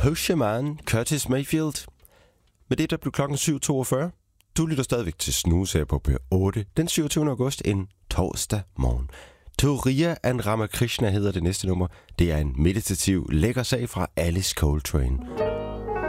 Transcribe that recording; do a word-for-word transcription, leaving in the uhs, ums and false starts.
Composure Man, Curtis Mayfield. Med det, der blev klokken syv toogfyrre. Du lytter stadigvæk til Snooze her på P otte den syvogtyvende august, en torsdag morgen. Toria and Ramakrishna hedder det næste nummer. Det er en meditativ, lækker sag fra Alice Coltrane.